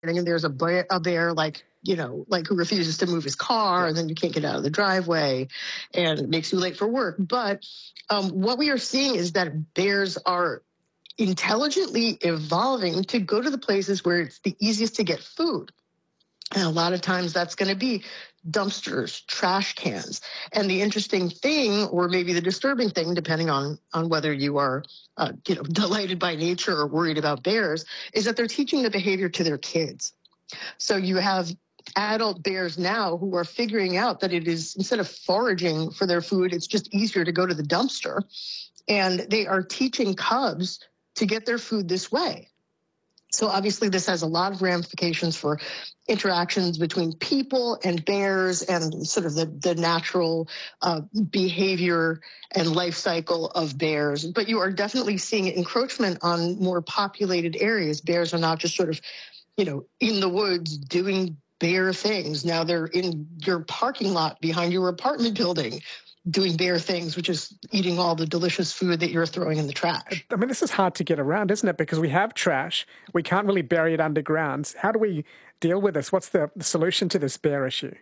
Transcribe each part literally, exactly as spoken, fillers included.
and there's a bear, a bear like, you know, like who refuses to move his car, and then you can't get out of the driveway and it makes you late for work. But um, what we are seeing is that bears are intelligently evolving to go to the places where it's the easiest to get food. And a lot of times that's going to be dumpsters, trash cans. And the interesting thing, or maybe the disturbing thing, depending on, on whether you are uh, you know, delighted by nature or worried about bears, is that they're teaching the behavior to their kids. So you have adult bears now who are figuring out that it is, instead of foraging for their food, it's just easier to go to the dumpster. And they are teaching cubs to get their food this way. So obviously this has a lot of ramifications for interactions between people and bears and sort of the, the natural uh, behavior and life cycle of bears. But you are definitely seeing encroachment on more populated areas. Bears are not just sort of, you know, in the woods doing bear things. Now they're in your parking lot behind your apartment building doing bear things, which is eating all the delicious food that you're throwing in the trash. I mean, this is hard to get around, isn't it? Because we have trash. We can't really bury it underground. How do we deal with this? What's the solution to this bear issue?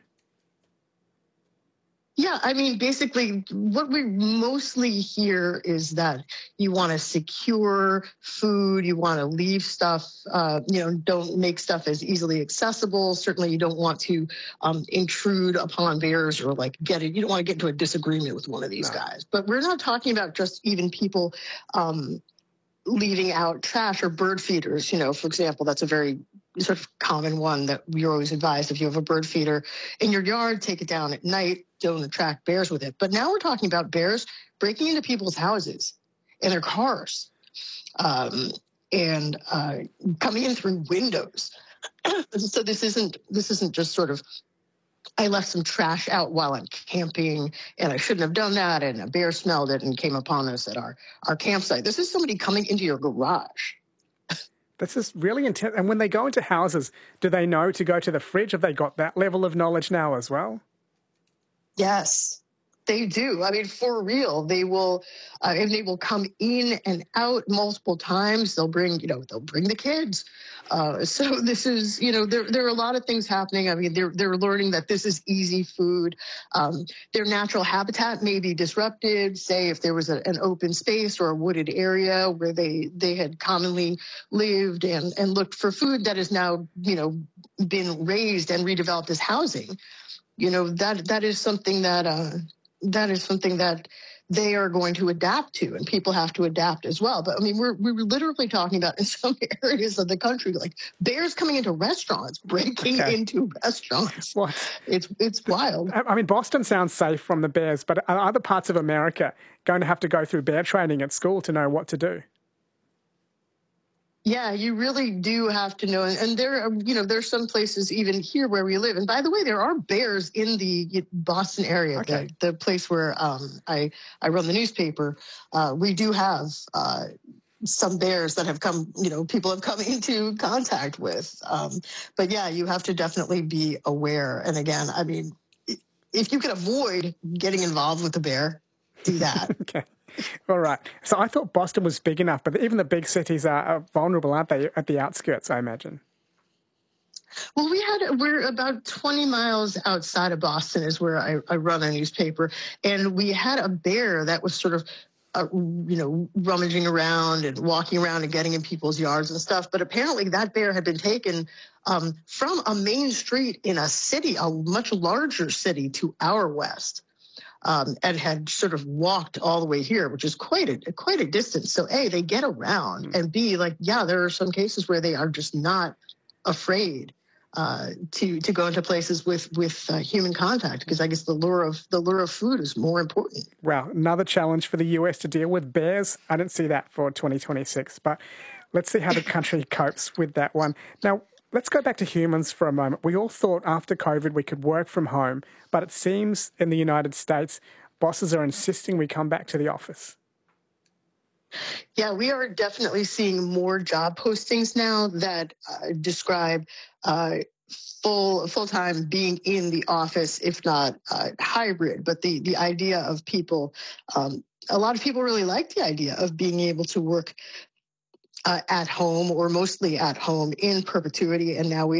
Yeah, I mean, basically, what we mostly hear is that you want to secure food, you want to leave stuff, uh, you know, don't make stuff as easily accessible. Certainly, you don't want to um, intrude upon bears or like get it. You don't want to get into a disagreement with one of these no. guys. But we're not talking about just even people um, leaving out trash or bird feeders. You know, for example, that's a very sort of common one that you're always advised. If you have a bird feeder in your yard, take it down at night. Don't attract bears with it. But now we're talking about bears breaking into people's houses and their cars um, and uh, coming in through windows. So this isn't this isn't just sort of, I left some trash out while I'm camping and I shouldn't have done that, and a bear smelled it and came upon us at our, our campsite. This is somebody coming into your garage. This is really intense. And when they go into houses, do they know to go to the fridge? Have they got that level of knowledge now as well? Yes, they do. I mean, for real, they will, uh, and they will come in and out multiple times. They'll bring, you know, they'll bring the kids. Uh, so this is, you know, there there are a lot of things happening. I mean, they're they're learning that this is easy food. Um, their natural habitat may be disrupted. Say if there was a, an open space or a wooded area where they they had commonly lived and and looked for food that has now, you know, been raised and redeveloped as housing. You know, that that is something that uh, that is something that they are going to adapt to, and people have to adapt as well. But I mean, we're we're literally talking about in some areas of the country, like bears coming into restaurants, breaking okay. into restaurants. What? It's it's wild. I mean, Boston sounds safe from the bears, but are other parts of America going to have to go through bear training at school to know what to do? Yeah, you really do have to know. And there are, you know, there's some places even here where we live. And by the way, there are bears in the Boston area, okay. the, the place where um, I, I run the newspaper. Uh, we do have uh, some bears that have come, you know, people have come into contact with. Um, but yeah, you have to definitely be aware. And again, I mean, if you can avoid getting involved with the bear, do that. Okay. All right. So I thought Boston was big enough, but even the big cities are, are vulnerable, aren't they, at the outskirts, I imagine? Well, we had, we're about twenty miles outside of Boston is where I, I run a newspaper. And we had a bear that was sort of, uh, you know, rummaging around and walking around and getting in people's yards and stuff. But apparently that bear had been taken um, from a main street in a city, a much larger city to our west. Um, and had sort of walked all the way here, which is quite a quite a distance. So A, they get around, and B, like, yeah, there are some cases where they are just not afraid uh, to to go into places with with uh, human contact, because I guess the lure of the lure of food is more important. Well, another challenge for the U S to deal with bears. I didn't see that for twenty twenty-six, but let's see how the country copes with that one. Now, let's go back to humans for a moment. We all thought after COVID we could work from home, but it seems in the United States, bosses are insisting we come back to the office. Yeah, we are definitely seeing more job postings now that uh, describe uh, full full-time being in the office, if not uh, hybrid. But the, the idea of people, um, a lot of people really like the idea of being able to work uh, at home or mostly at home in perpetuity. And now we